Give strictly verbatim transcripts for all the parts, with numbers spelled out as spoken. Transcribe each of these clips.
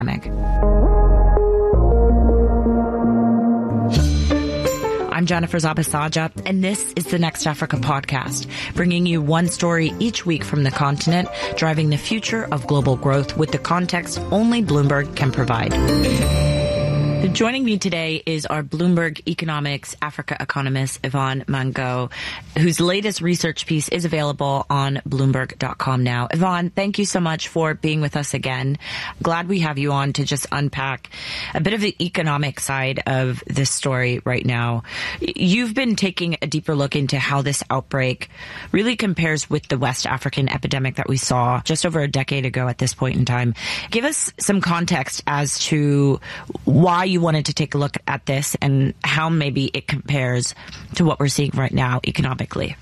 I'm Jennifer Zabasaja, and this is the Next Africa podcast, bringing you one story each week from the continent, driving the future of global growth with the context only Bloomberg can provide. Joining me today is our Bloomberg Economics Africa economist, Yvonne Mango, whose latest research piece is available on Bloomberg dot com now. Yvonne, thank you so much for being with us again. Glad we have you on to just unpack a bit of the economic side of this story right now. You've been taking a deeper look into how this outbreak really compares with the West African epidemic that we saw just over a decade ago at this point in time. Give us some context as to why you wanted to take a look at this and how maybe it compares to what we're seeing right now economically.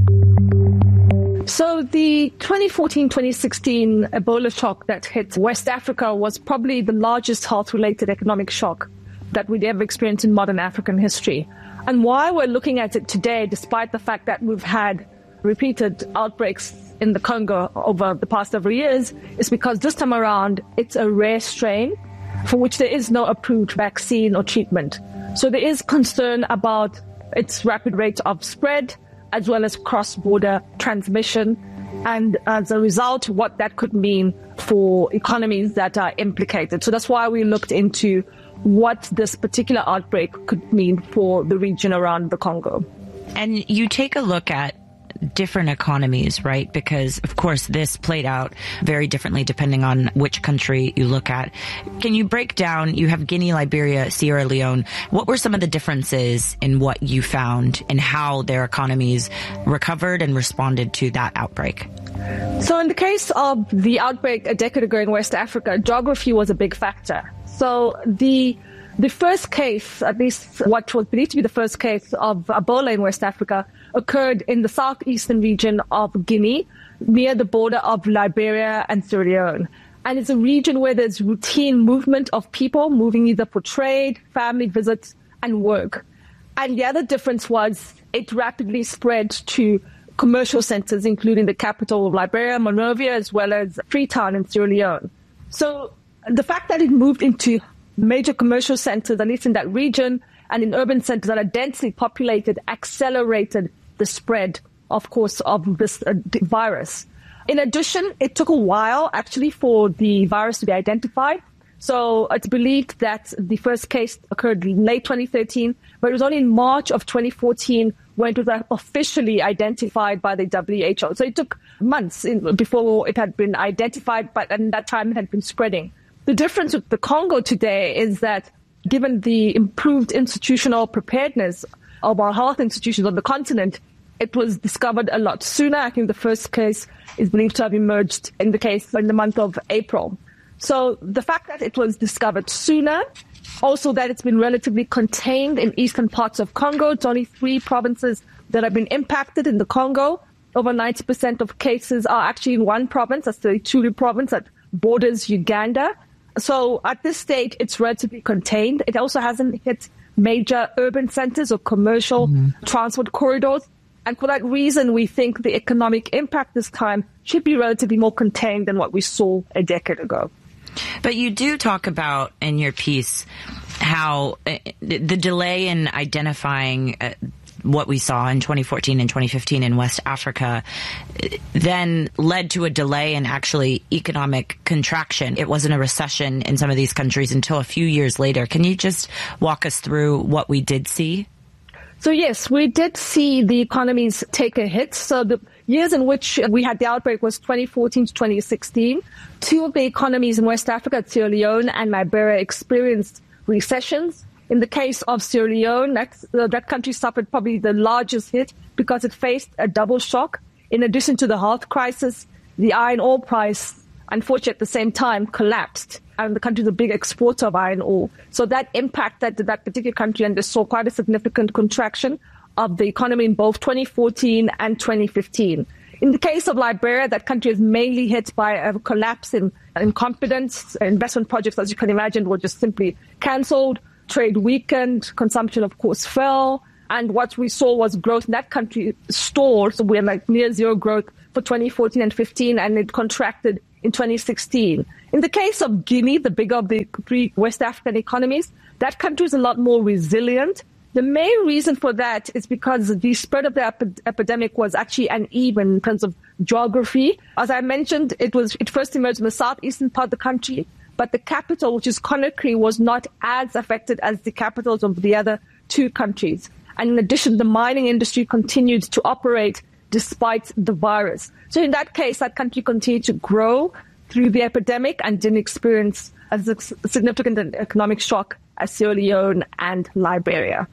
So the twenty fourteen twenty sixteen Ebola shock that hit West Africa was probably the largest health-related economic shock that we'd ever experienced in modern African history. And why we're looking at it today, despite the fact that we've had repeated outbreaks in the Congo over the past several years, is because this time around, it's a rare strain for which there is no approved vaccine or treatment. So there is concern about its rapid rate of spread, as well as cross-border transmission, and as a result, what that could mean for economies that are implicated. So that's why we looked into what this particular outbreak could mean for the region around the Congo. And you take a look at different economies, right? Because, of course, this played out very differently depending on which country you look at. Can you break down, you have Guinea, Liberia, Sierra Leone. What were some of the differences in what you found and how their economies recovered and responded to that outbreak? So in the case of the outbreak a decade ago in West Africa, geography was a big factor. So the The first case, at least what was believed to be the first case of Ebola in West Africa, occurred in the southeastern region of Guinea, near the border of Liberia and Sierra Leone. And it's a region where there's routine movement of people moving either for trade, family visits, and work. And the other difference was it rapidly spread to commercial centers, including the capital of Liberia, Monrovia, as well as Freetown in Sierra Leone. So the fact that it moved into major commercial centers, at least in that region, and in urban centers that are densely populated, accelerated the spread, of course, of this uh, virus. In addition, it took a while, actually, for the virus to be identified. So it's believed that the first case occurred in late twenty thirteen, but it was only in March of twenty fourteen when it was officially identified by the W H O. So it took months in, before it had been identified, but at that time it had been spreading. The difference with the Congo today is that given the improved institutional preparedness of our health institutions on the continent, it was discovered a lot sooner. I think the first case is believed to have emerged in the case in the month of April. So the fact that it was discovered sooner, also that it's been relatively contained in eastern parts of Congo. It's only three provinces that have been impacted in the Congo. Over ninety percent of cases are actually in one province, that's the Ituri province that borders Uganda. So at this stage, it's relatively contained. It also hasn't hit major urban centers or commercial mm-hmm. transport corridors. And for that reason, we think the economic impact this time should be relatively more contained than what we saw a decade ago. But you do talk about in your piece how uh, the delay in identifying uh, what we saw in twenty fourteen and twenty fifteen in West Africa then led to a delay in actually economic contraction. It wasn't a recession in some of these countries until a few years later. Can you just walk us through what we did see? So yes, we did see the economies take a hit. So the years in which we had the outbreak was twenty fourteen to twenty sixteen. Two of the economies in West Africa, Sierra Leone and Liberia, experienced recessions. In the case of Sierra Leone, that, uh, that country suffered probably the largest hit because it faced a double shock. In addition to the health crisis, the iron ore price, unfortunately, at the same time, collapsed. And the country is a big exporter of iron ore. So that impacted that particular country, and they saw quite a significant contraction of the economy in both twenty fourteen and twenty fifteen. In the case of Liberia, that country is mainly hit by a collapse in, in confidence. Investment projects, as you can imagine, were just simply cancelled. Trade weakened. Consumption, of course, fell. And what we saw was growth in that country stalled. So we're like near zero growth for twenty fourteen and fifteen, and it contracted in twenty sixteen. In the case of Guinea, the bigger of the three West African economies, that country is a lot more resilient. The main reason for that is because the spread of the ep- epidemic was actually uneven in terms of geography. As I mentioned, it was it first emerged in the southeastern part of the country, but the capital, which is Conakry, was not as affected as the capitals of the other two countries. And in addition, the mining industry continued to operate despite the virus. So in that case, that country continued to grow through the epidemic and didn't experience a significant economic shock as Sierra Leone and Liberia.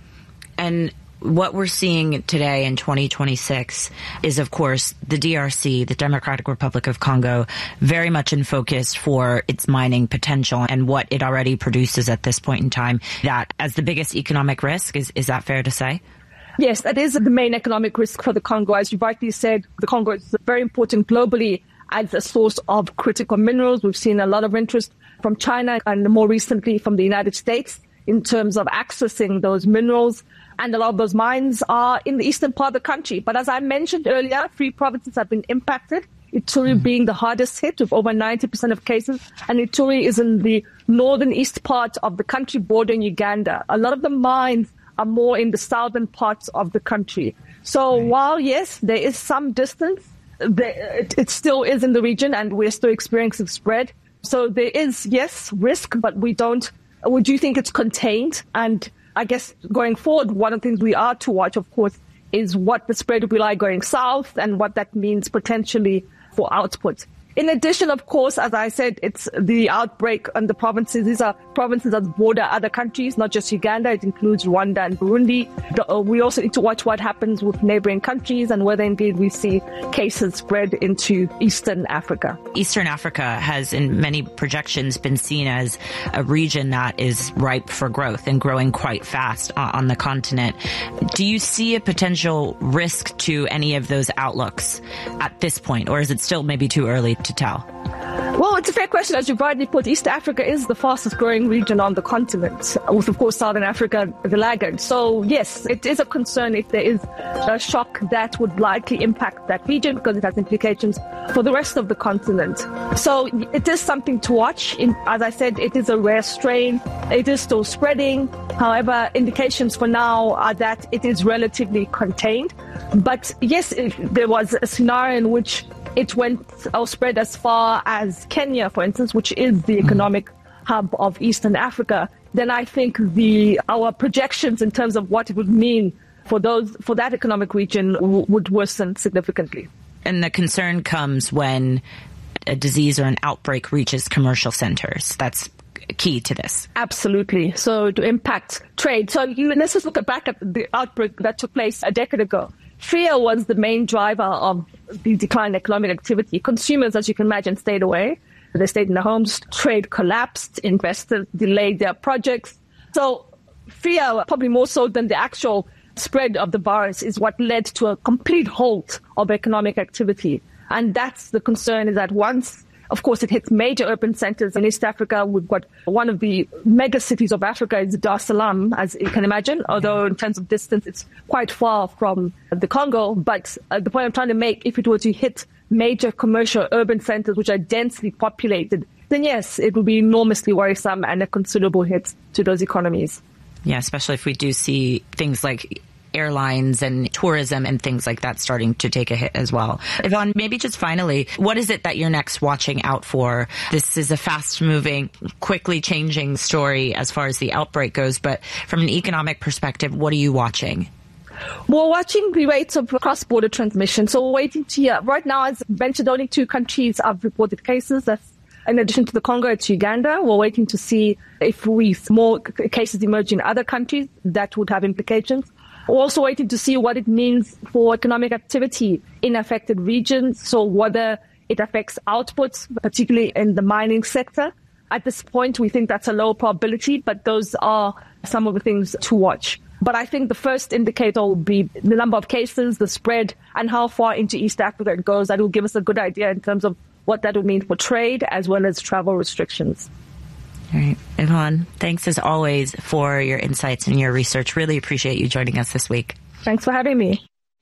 And what we're seeing today in twenty twenty-six is, of course, the D R C, the Democratic Republic of Congo, very much in focus for its mining potential and what it already produces at this point in time. That as the biggest economic risk, is, is that fair to say? Yes, that is the main economic risk for the Congo. As you rightly said, the Congo is very important globally as a source of critical minerals. We've seen a lot of interest from China and more recently from the United States in terms of accessing those minerals. And a lot of those mines are in the eastern part of the country. But as I mentioned earlier, three provinces have been impacted, Ituri mm-hmm. being the hardest hit with over ninety percent of cases. And Ituri is in the northern east part of the country bordering Uganda. A lot of the mines are more in the southern parts of the country. So right. while, yes, there is some distance, there, it, it still is in the region and we're still experiencing spread. So there is, yes, risk, but we don't, we do think it's contained. And I guess going forward, one of the things we are to watch, of course, is what the spread will be like going south and what that means potentially for output. In addition, of course, as I said, it's the outbreak on the provinces. These are provinces that border other countries, not just Uganda. It includes Rwanda and Burundi. The, uh, we also need to watch what happens with neighboring countries and whether indeed we see cases spread into Eastern Africa. Eastern Africa has, in many projections, been seen as a region that is ripe for growth and growing quite fast on, on the continent. Do you see a potential risk to any of those outlooks at this point, or is it still maybe too early to tell? Well, it's a fair question. As you rightly put, East Africa is the fastest growing region on the continent, with, of course, Southern Africa the laggard. So, yes, it is a concern if there is a shock that would likely impact that region because it has implications for the rest of the continent. So it is something to watch. In, as I said, it is a rare strain. It is still spreading. However, indications for now are that it is relatively contained. But yes, if there was a scenario in which it went or spread as far as Kenya, for instance, which is the economic hub of Eastern Africa, then I think the our projections in terms of what it would mean for those for that economic region w- would worsen significantly. And the concern comes when a disease or an outbreak reaches commercial centers. That's key to this. Absolutely. So to impact trade. So you, let's just look back at the outbreak that took place a decade ago. Fear was the main driver of the decline in economic activity. Consumers, as you can imagine, stayed away. They stayed in their homes. Trade collapsed. Investors delayed their projects. So fear, probably more so than the actual spread of the virus, is what led to a complete halt of economic activity. And that's the concern, is that once, of course, it hits major urban centers in East Africa. We've got one of the mega cities of Africa is Dar es Salaam, as you can imagine, although in terms of distance, it's quite far from the Congo. But uh, the point I'm trying to make, if it were to hit major commercial urban centers, which are densely populated, then yes, it would be enormously worrisome and a considerable hit to those economies. Yeah, especially if we do see things like airlines and tourism and things like that starting to take a hit as well. Yvonne, maybe just finally, what is it that you're next watching out for? This is a fast-moving, quickly changing story as far as the outbreak goes, but from an economic perspective, what are you watching? We're watching the rates of cross-border transmission. So we're waiting to hear. Right now, as mentioned, only two countries have reported cases. That's in addition to the Congo, it's Uganda. We're waiting to see if we more cases emerge in other countries that would have implications. We're also waiting to see what it means for economic activity in affected regions, so whether it affects outputs, particularly in the mining sector. At this point, we think that's a low probability, but those are some of the things to watch. But I think the first indicator will be the number of cases, the spread, and how far into East Africa it goes. That will give us a good idea in terms of what that will mean for trade as well as travel restrictions. All right. Yvonne, thanks as always for your insights and your research. Really appreciate you joining us this week. Thanks for having me.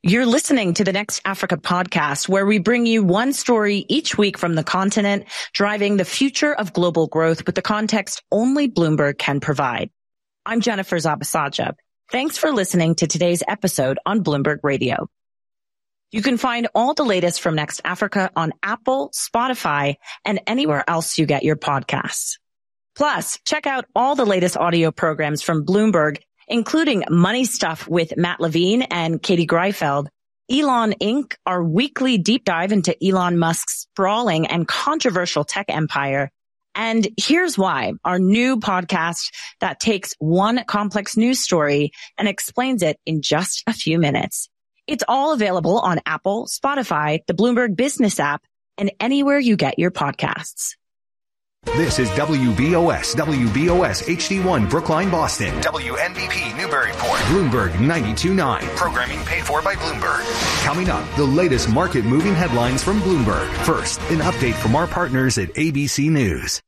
You're listening to the Next Africa podcast, where we bring you one story each week from the continent, driving the future of global growth with the context only Bloomberg can provide. I'm Jennifer Zabasajab. Thanks for listening to today's episode on Bloomberg Radio. You can find all the latest from Next Africa on Apple, Spotify, and anywhere else you get your podcasts. Plus, check out all the latest audio programs from Bloomberg, including Money Stuff with Matt Levine and Katie Greifeld, Elon Incorporated, our weekly deep dive into Elon Musk's sprawling and controversial tech empire, and Here's Why, our new podcast that takes one complex news story and explains it in just a few minutes. It's all available on Apple, Spotify, the Bloomberg Business app, and anywhere you get your podcasts. This is W B O S, W B O S H D one, Brookline, Boston. W N B P, Newburyport. Bloomberg ninety-two point nine. Programming paid for by Bloomberg. Coming up, the latest market-moving headlines from Bloomberg. First, an update from our partners at A B C News.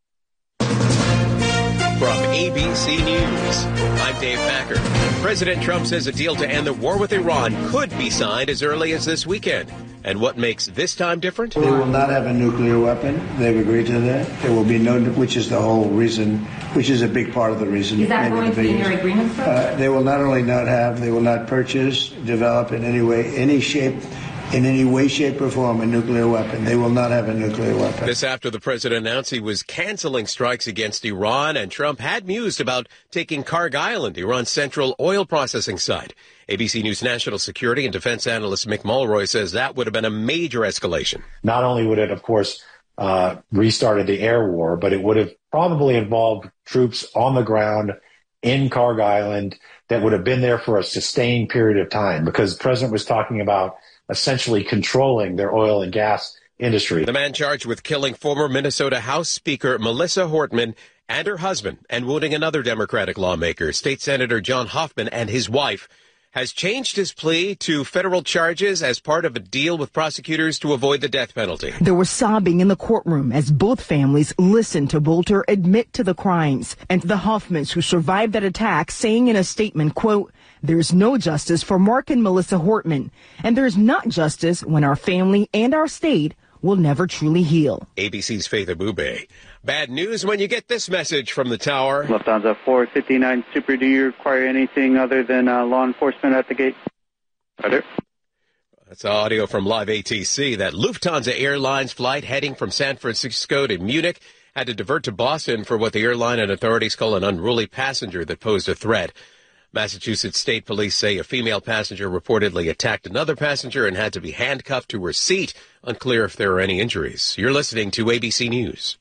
From A B C News, I'm Dave Packer. President Trump says a deal to end the war with Iran could be signed as early as this weekend. And what makes this time different? They will not have a nuclear weapon. They've agreed to that. There will be no, which is the whole reason, which is a big part of the reason. Is that going to be in your agreement, sir? Uh, they will not only not have, they will not purchase, develop in any way, any shape, in any way, shape, or form a nuclear weapon. They will not have a nuclear weapon. This after the president announced he was canceling strikes against Iran, and Trump had mused about taking Karg Island, Iran's central oil processing site. A B C News national security and defense analyst Mick Mulroy says that would have been a major escalation. Not only would it, of course, uh, restarted the air war, but it would have probably involved troops on the ground in Karg Island that would have been there for a sustained period of time, because the president was talking about essentially controlling their oil and gas industry. The man charged with killing former Minnesota House Speaker Melissa Hortman and her husband and wounding another Democratic lawmaker, State Senator John Hoffman, and his wife, has changed his plea to federal charges as part of a deal with prosecutors to avoid the death penalty. There was sobbing in the courtroom as both families listened to Bolter admit to the crimes, and the Hoffmans who survived that attack saying in a statement, quote, "There's no justice for Mark and Melissa Hortman, and there's not justice when our family and our state will never truly heal." A B C's Faith Abube. Bad news when you get this message from the tower. Lufthansa four fifty-nine Super, do you require anything other than uh, law enforcement at the gate? Roger. That's audio from Live A T C. That Lufthansa Airlines flight heading from San Francisco to Munich had to divert to Boston for what the airline and authorities call an unruly passenger that posed a threat. Massachusetts State Police say a female passenger reportedly attacked another passenger and had to be handcuffed to her seat. Unclear if there are any injuries. You're listening to A B C News.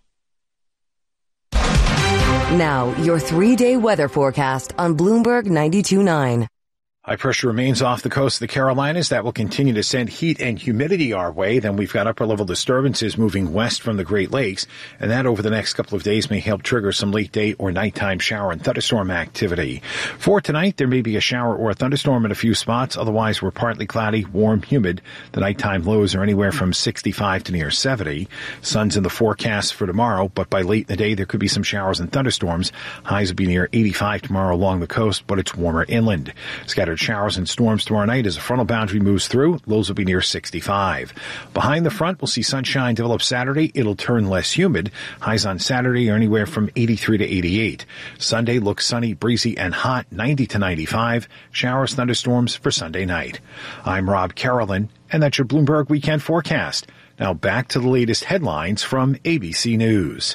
Now, your three-day weather forecast on Bloomberg ninety-two point nine. High pressure remains off the coast of the Carolinas. That will continue to send heat and humidity our way. Then we've got upper level disturbances moving west from the Great Lakes, and that over the next couple of days may help trigger some late day or nighttime shower and thunderstorm activity. For tonight, there may be a shower or a thunderstorm in a few spots. Otherwise, we're partly cloudy, warm, humid. The nighttime lows are anywhere from sixty-five to near seventy. Sun's in the forecast for tomorrow, but by late in the day, there could be some showers and thunderstorms. Highs will be near eighty-five tomorrow along the coast, but it's warmer inland. Scattered showers and storms tomorrow night as a frontal boundary moves through. Lows will be near sixty-five. Behind the front, we'll see sunshine develop Saturday. It'll turn less humid. Highs on Saturday are anywhere from eighty-three to eighty-eight. Sunday looks sunny, breezy, and hot, ninety to ninety-five. Showers, thunderstorms for Sunday night. I'm Rob Carolyn, and that's your Bloomberg Weekend Forecast. Now back to the latest headlines from A B C News.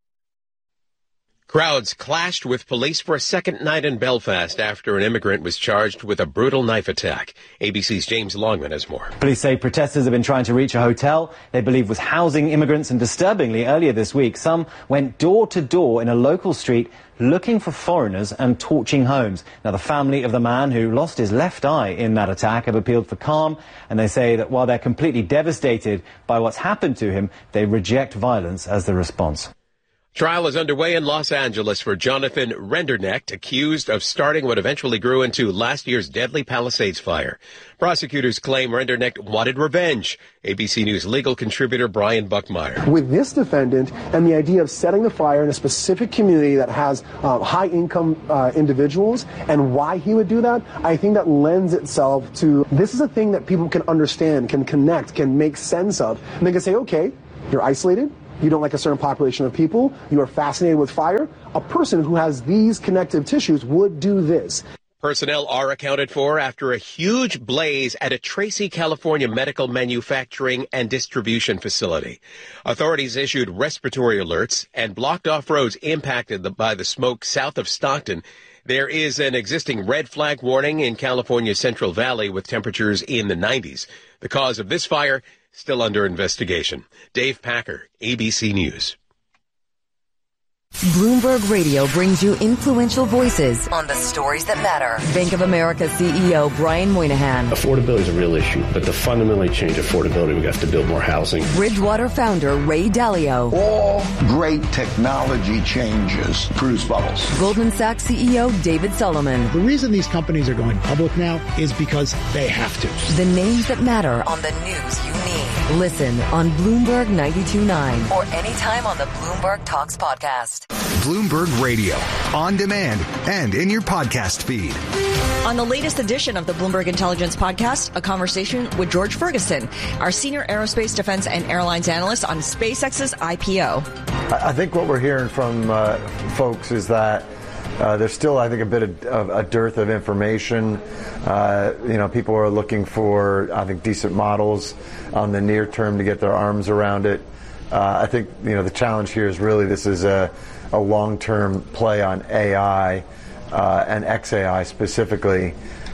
Crowds clashed with police for a second night in Belfast after an immigrant was charged with a brutal knife attack. A B C's James Longman has more. Police say protesters have been trying to reach a hotel they believe was housing immigrants, and disturbingly, earlier this week, some went door to door in a local street looking for foreigners and torching homes. Now, the family of the man who lost his left eye in that attack have appealed for calm, and they say that while they're completely devastated by what's happened to him, they reject violence as the response. Trial is underway in Los Angeles for Jonathan Rendernecht, accused of starting what eventually grew into last year's deadly Palisades fire. Prosecutors claim Rendernecht wanted revenge. A B C News legal contributor Brian Buckmeyer. With this defendant and the idea of setting the fire in a specific community that has uh, high-income uh, individuals and why he would do that, I think that lends itself to this is a thing that people can understand, can connect, can make sense of. And they can say, okay, you're isolated. You don't like a certain population of people. You are fascinated with fire. A person who has these connective tissues would do this. Personnel are accounted for after a huge blaze at a Tracy, California medical manufacturing and distribution facility. Authorities issued respiratory alerts and blocked off roads impacted by the smoke south of Stockton. There is an existing red flag warning in California's Central Valley with temperatures in the nineties. The cause of this fire still under investigation. Dave Packer, A B C News. Bloomberg Radio brings you influential voices on the stories that matter. Bank of America C E O Brian Moynihan. Affordability is a real issue, but to fundamentally change affordability, we have to build more housing. Bridgewater founder Ray Dalio. All great technology changes produce bubbles. Goldman Sachs C E O David Solomon. The reason these companies are going public now is because they have to. The names that matter on the news you need. Listen on Bloomberg ninety-two point nine or anytime on the Bloomberg Talks podcast. Bloomberg Radio, on demand and in your podcast feed. On the latest edition of the Bloomberg Intelligence Podcast, a conversation with George Ferguson, our senior aerospace, defense, and airlines analyst on SpaceX's I P O. I think what we're hearing from uh, folks is that Uh, there's still, I think, a bit of, of a dearth of information. Uh, you know, people are looking for, I think, decent models on the near term to get their arms around it. Uh, I think, you know, the challenge here is really this is a, a long-term play on A I uh, and X A I specifically.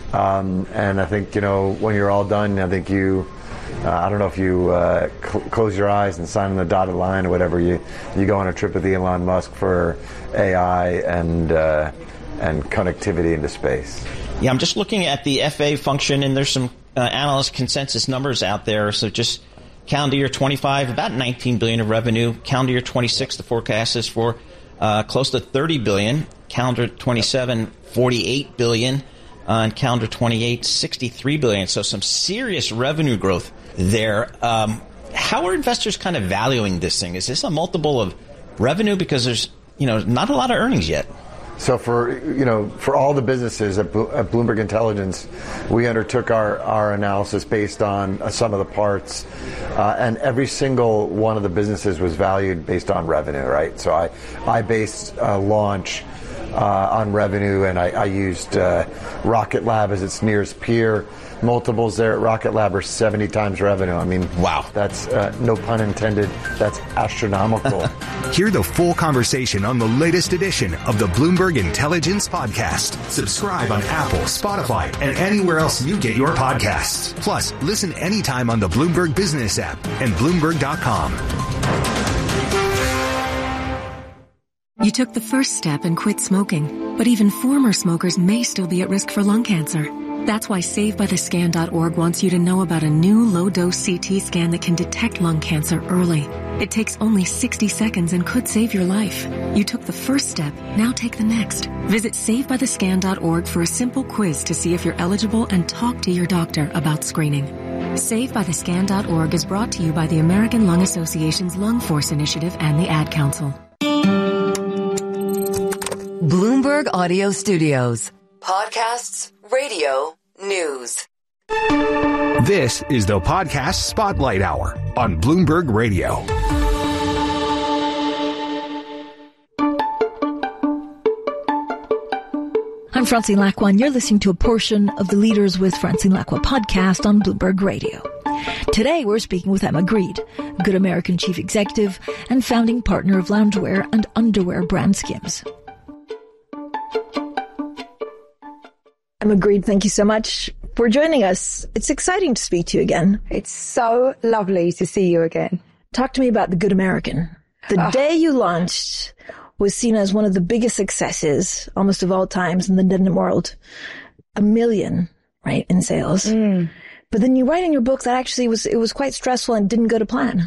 Um, and I think, you know, when you're all done, I think you, uh, I don't know if you uh, cl- close your eyes and sign on the dotted line or whatever, you, you go on a trip with Elon Musk for A I and uh, and connectivity into space. Yeah, I'm just looking at the F A function, and there's some uh, analyst consensus numbers out there. So just calendar year twenty-five, about nineteen billion dollars of revenue. Calendar year twenty-six, the forecast is for uh, close to thirty billion dollars. Calendar twenty-seven, forty-eight billion dollars. Uh, and calendar twenty-eight, sixty-three billion dollars. So some serious revenue growth there. Um, how are investors kind of valuing this thing? Is this a multiple of revenue? Because there's, you know, not a lot of earnings yet. So for, you know, for all the businesses at, Blo- at Bloomberg Intelligence, we undertook our, our analysis based on uh, some of the parts, uh, and every single one of the businesses was valued based on revenue, right? So I, I based uh, launch uh, on revenue, and I, I used uh, Rocket Lab as its nearest peer. Multiples there at Rocket Lab are seventy times revenue. I mean, wow. That's, uh, no pun intended, that's astronomical. Hear the full conversation on the latest edition of the Bloomberg Intelligence Podcast. Subscribe on Apple, Spotify, and anywhere else you get your podcasts. Plus, listen anytime on the Bloomberg Business app and Bloomberg dot com. You took the first step and quit smoking, but even former smokers may still be at risk for lung cancer. That's why Save By The Scan dot org wants you to know about a new low-dose C T scan that can detect lung cancer early. It takes only sixty seconds and could save your life. You took the first step, now take the next. Visit Save By The Scan dot org for a simple quiz to see if you're eligible and talk to your doctor about screening. Save By The Scan dot org is brought to you by the American Lung Association's Lung Force Initiative and the Ad Council. Bloomberg Audio Studios. Podcasts, radio, news. This is the Podcast Spotlight Hour on Bloomberg Radio. I'm Francine Lacqua, and you're listening to a portion of the Leaders with Francine Lacqua podcast on Bloomberg Radio. Today, we're speaking with Emma Grede, Good American Chief Executive and founding partner of loungewear and underwear brand Skims. Emma Grede, thank you so much for joining us. It's exciting to speak to you again. It's so lovely to see you again. Talk to me about the Good American. The oh. day you launched was seen as one of the biggest successes, almost of all times, in the denim world. A million, right, in sales. Mm. But then you write in your book that actually was it was quite stressful and didn't go to plan.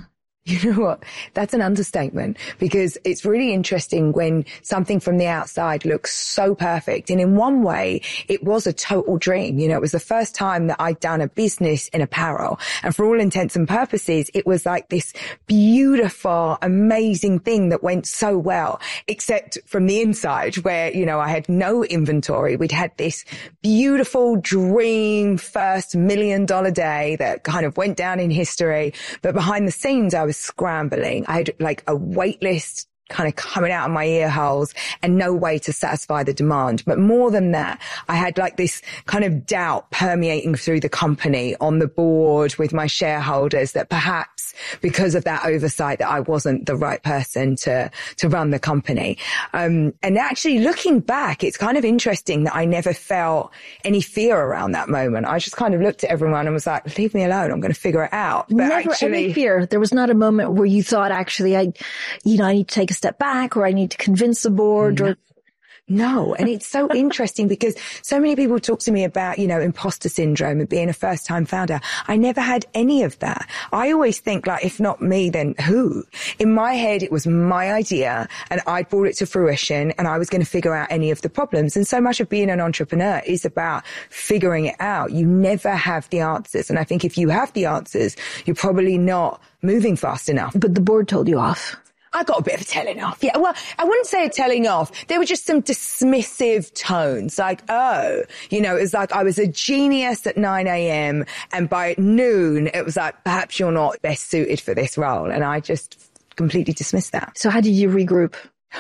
You know what? That's an understatement, because it's really interesting when something from the outside looks so perfect. And in one way, it was a total dream. You know, it was the first time that I'd done a business in apparel. And for all intents and purposes, it was like this beautiful, amazing thing that went so well, except from the inside where, you know, I had no inventory. We'd had this beautiful dream first million dollar day that kind of went down in history. But behind the scenes, I was scrambling. I had like a wait list kind of coming out of my ear holes and no way to satisfy the demand. But more than that, I had like this kind of doubt permeating through the company, on the board with my shareholders, that perhaps because of that oversight that I wasn't the right person to, to run the company. Um, and actually looking back, it's kind of interesting that I never felt any fear around that moment. I just kind of looked at everyone and was like, leave me alone. I'm going to figure it out. But never actually, any fear. There was not a moment where you thought, actually, I, you know, I need to take a step back, or I need to convince the board, or no. And it's so interesting because so many people talk to me about, you know, imposter syndrome and being a first time founder. I never had any of that. I always think, like, if not me, then who? In my head, it was my idea and I brought it to fruition and I was going to figure out any of the problems. And so much of being an entrepreneur is about figuring it out. You never have the answers. And I think if you have the answers, you're probably not moving fast enough. But the board told you off. I got a bit of a telling off. Yeah, well, I wouldn't say a telling off. There were just some dismissive tones, like, oh, you know, it was like I was a genius at nine a.m. and by noon, it was like, perhaps you're not best suited for this role. And I just completely dismissed that. So how did you regroup?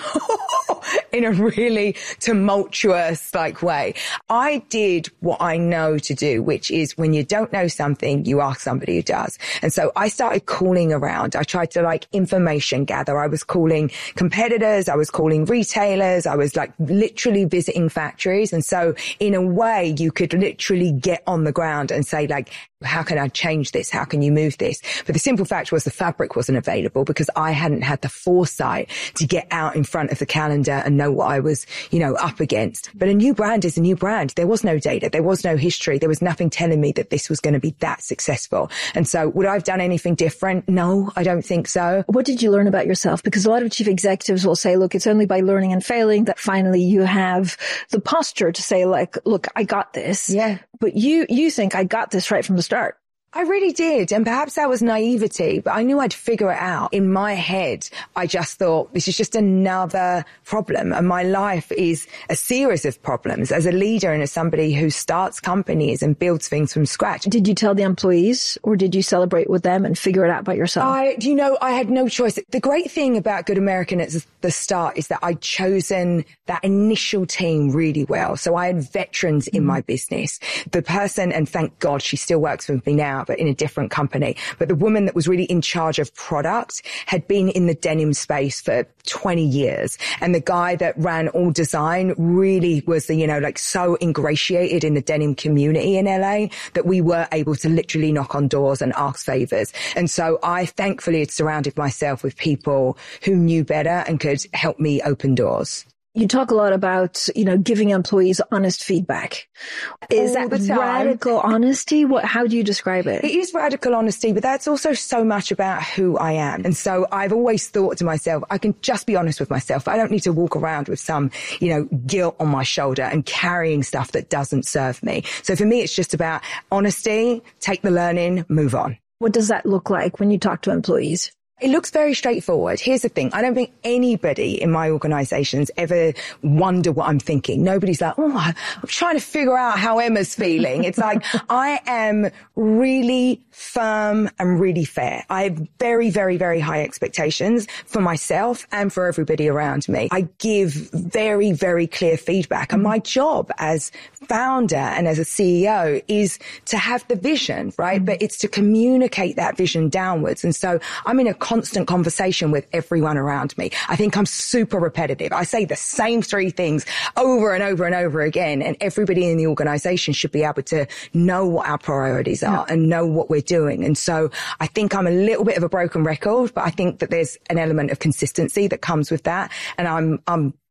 In a really tumultuous like way. I did what I know to do, which is when you don't know something, you ask somebody who does. And so I started calling around. I tried to like information gather. I was calling competitors. I was calling retailers. I was like literally visiting factories. And so in a way, you could literally get on the ground and say, like, how can I change this? How can you move this? But the simple fact was the fabric wasn't available because I hadn't had the foresight to get out in front of the calendar and know what I was, you know, up against. But a new brand is a new brand. There was no data. There was no history. There was nothing telling me that this was going to be that successful. And so would I have done anything different? No, I don't think so. What did you learn about yourself? Because a lot of chief executives will say, look, it's only by learning and failing that finally you have the posture to say, like, look, I got this. Yeah. But you, you think I got this right from the start. I really did. And perhaps that was naivety, but I knew I'd figure it out. In my head, I just thought this is just another problem. And my life is a series of problems as a leader and as somebody who starts companies and builds things from scratch. Did you tell the employees or did you celebrate with them and figure it out by yourself? I, you know, I had no choice. The great thing about Good American at the start is that I'd chosen that initial team really well. So I had veterans in my business. The person, and thank God she still works with me now, but in a different company. But the woman that was really in charge of product had been in the denim space for twenty years. And the guy that ran all design really was the, you know, like so ingratiated in the denim community in L A that we were able to literally knock on doors and ask favors. And so I thankfully had surrounded myself with people who knew better and could help me open doors. You talk a lot about, you know, giving employees honest feedback. Is All that the time. radical honesty? What, how do you describe it? It is radical honesty, but that's also so much about who I am. And so I've always thought to myself, I can just be honest with myself. I don't need to walk around with some, you know, guilt on my shoulder and carrying stuff that doesn't serve me. So for me, it's just about honesty, take the learning, move on. What does that look like when you talk to employees? It looks very straightforward. Here's the thing. I don't think anybody in my organizations ever wonder what I'm thinking. Nobody's like, oh, I'm trying to figure out how Emma's feeling. It's like, I am really firm and really fair. I have very, very, very high expectations for myself and for everybody around me. I give very, very clear feedback. And my job as founder and as a C E O is to have the vision, right? But it's to communicate that vision downwards. And so I'm in a constant conversation with everyone around me. I think I'm super repetitive. I say the same three things over and over and over again. And everybody in the organization should be able to know what our priorities are yeah. and know what we're doing. And so I think I'm a little bit of a broken record, but I think that there's an element of consistency that comes with that. And I'm, I'm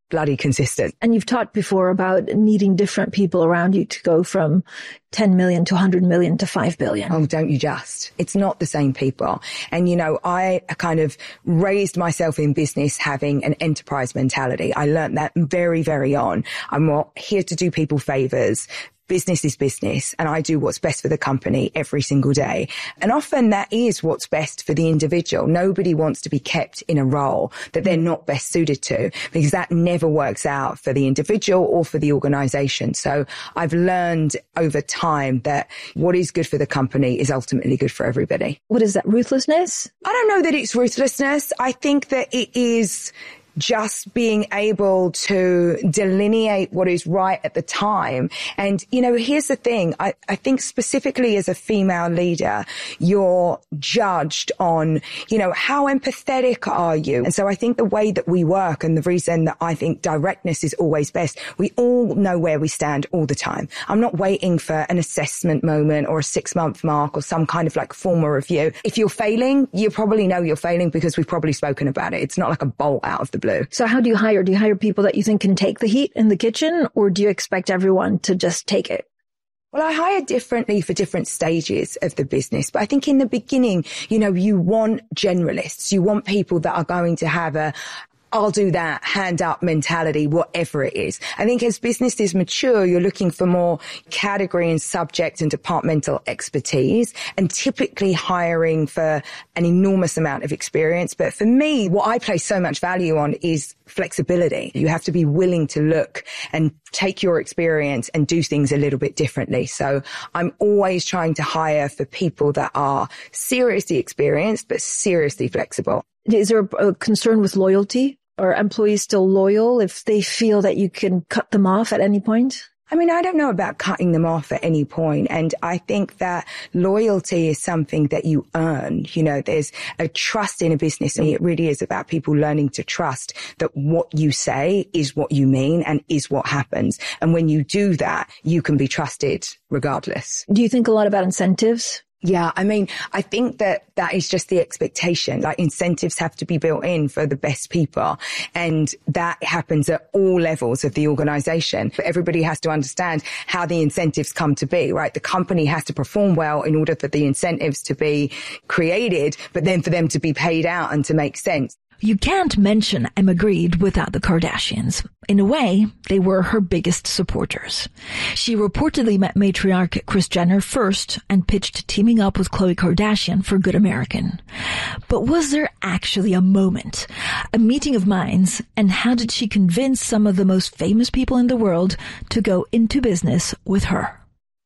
bloody consistent. And you've talked before about needing different people around you to go from ten million to one hundred million to five billion. Oh, don't you just? It's not the same people. And, you know, I kind of raised myself in business having an enterprise mentality. I learned that very, very on. I'm not here to do people favors. Business is business, and I do what's best for the company every single day. And often that is what's best for the individual. Nobody wants to be kept in a role that they're not best suited to, because that never works out for the individual or for the organization. So I've learned over time that what is good for the company is ultimately good for everybody. What is that? Ruthlessness? I don't know that it's ruthlessness. I think that it is just being able to delineate what is right at the time. And, you know, here's the thing. I, I think specifically as a female leader, you're judged on, you know, how empathetic are you? And so I think the way that we work, and the reason that I think directness is always best, we all know where we stand all the time. I'm not waiting for an assessment moment or a six month mark or some kind of like formal review. If you're failing, you probably know you're failing because we've probably spoken about it. It's not like a bolt out of the blue. So how do you hire? Do you hire people that you think can take the heat in the kitchen, or do you expect everyone to just take it? Well, I hire differently for different stages of the business. But I think in the beginning, you know, you want generalists. You want people that are going to have a I'll do that, hand up mentality, whatever it is. I think as businesses mature, you're looking for more category and subject and departmental expertise, and typically hiring for an enormous amount of experience. But for me, what I place so much value on is flexibility. You have to be willing to look and take your experience and do things a little bit differently. So I'm always trying to hire for people that are seriously experienced, but seriously flexible. Is there a concern with loyalty? Are employees still loyal if they feel that you can cut them off at any point? I mean, I don't know about cutting them off at any point. And I think that loyalty is something that you earn. You know, there's a trust in a business, and it really is about people learning to trust that what you say is what you mean and is what happens. And when you do that, you can be trusted regardless. Do you think a lot about incentives? Yeah, I mean, I think that that is just the expectation. Like, incentives have to be built in for the best people. And that happens at all levels of the organization. But everybody has to understand how the incentives come to be, right? The company has to perform well in order for the incentives to be created, but then for them to be paid out and to make sense. You can't mention Emma Grede without the Kardashians. In a way, they were her biggest supporters. She reportedly met matriarch Kris Jenner first and pitched teaming up with Khloe Kardashian for Good American. But was there actually a moment, a meeting of minds, and how did she convince some of the most famous people in the world to go into business with her?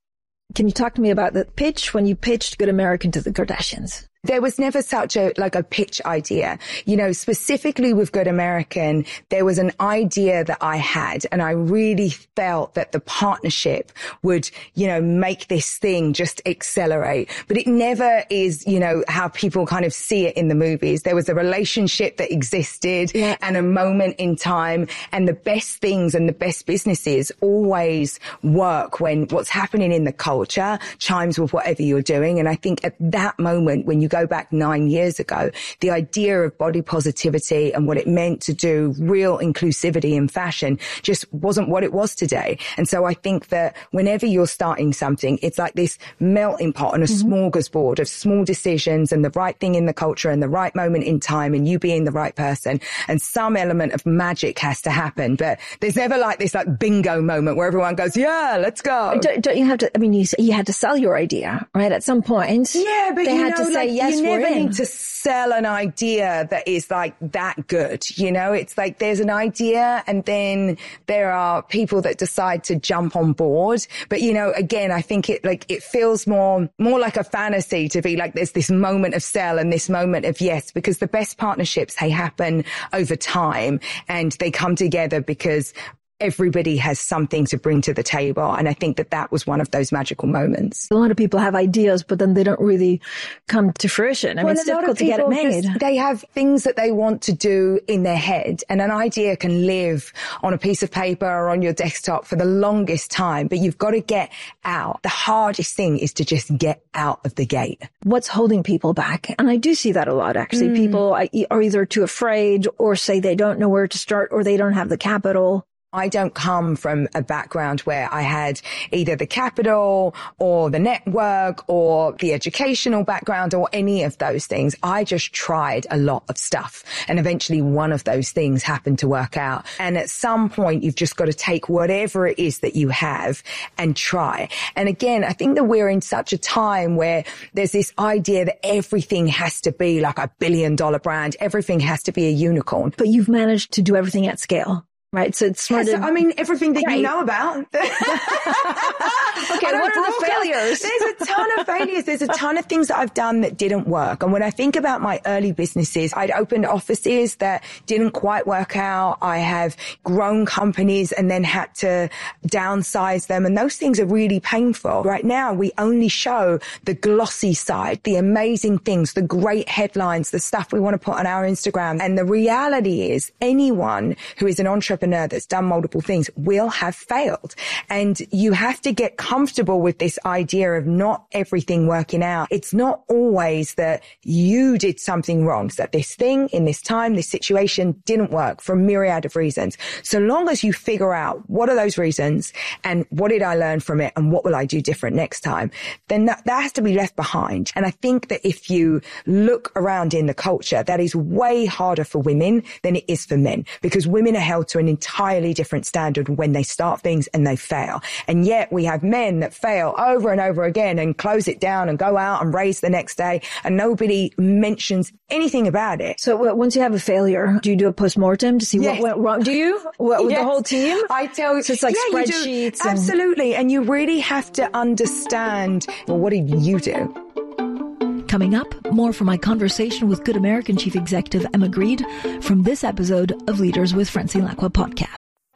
Can you talk to me about the pitch when you pitched Good American to the Kardashians? There was never such a, like a pitch idea. You know, specifically with Good American, there was an idea that I had, and I really felt that the partnership would, you know, make this thing just accelerate. But it never is, you know, how people kind of see it in the movies. There was a relationship that existed yeah. and a moment in time, and the best things and the best businesses always work when what's happening in the culture chimes with whatever you're doing. And I think at that moment, when you go back nine years ago, the idea of body positivity and what it meant to do real inclusivity in fashion just wasn't what it was today. And so I think that whenever you're starting something, it's like this melting pot and a mm-hmm. smorgasbord of small decisions and the right thing in the culture and the right moment in time and you being the right person, and some element of magic has to happen. But there's never like this like bingo moment where everyone goes, yeah, let's go. Don't, don't you have to, I mean, you, you had to sell your idea, right? At some point. Yeah, but they you had know, to say, like, yes, you never we're in. need to sell an idea that is like that good. You know, it's like there's an idea and then there are people that decide to jump on board. But, you know, again, I think it like it feels more, more like a fantasy to be like there's this moment of sell and this moment of yes, because the best partnerships, they happen over time and they come together because everybody has something to bring to the table. And I think that that was one of those magical moments. A lot of people have ideas, but then they don't really come to fruition. I mean, well, it's difficult to get it made. Just, they have things that they want to do in their head, and an idea can live on a piece of paper or on your desktop for the longest time, but you've got to get out. The hardest thing is to just get out of the gate. What's holding people back? And I do see that a lot, actually. Mm. People are either too afraid or say they don't know where to start or they don't have the capital. I don't come from a background where I had either the capital or the network or the educational background or any of those things. I just tried a lot of stuff, and eventually one of those things happened to work out. And at some point, you've just got to take whatever it is that you have and try. And again, I think that we're in such a time where there's this idea that everything has to be like a billion dollar brand. Everything has to be a unicorn. But you've managed to do everything at scale. Right, so it's smart. Yes, I mean, everything that right. you know about. Okay, what are the failures? There's a ton of failures. There's a ton of things that I've done that didn't work. And when I think about my early businesses, I'd opened offices that didn't quite work out. I have grown companies and then had to downsize them. And those things are really painful. Right now, we only show the glossy side, the amazing things, the great headlines, the stuff we want to put on our Instagram. And the reality is anyone who is an entrepreneur that's done multiple things will have failed. And you have to get comfortable with this idea of not everything working out. It's not always that you did something wrong. So that this thing in this time, this situation didn't work for a myriad of reasons. So long as you figure out what are those reasons and what did I learn from it and what will I do different next time, then that, that has to be left behind. And I think that if you look around in the culture, that is way harder for women than it is for men, because women are held to an entirely different standard when they start things and they fail. And yet we have men that fail over and over again and close it down and go out and race the next day, and nobody mentions anything about it. So once you have a failure, do you do a postmortem to see yes. what went wrong? Do you? What, with yes. the whole team? I tell you. So it's like yeah, spreadsheets. And absolutely. And you really have to understand, well, what did you do? Coming up, more from my conversation with Good American Chief Executive Emma Grede from this episode of Leaders with Francine Lacqua podcast.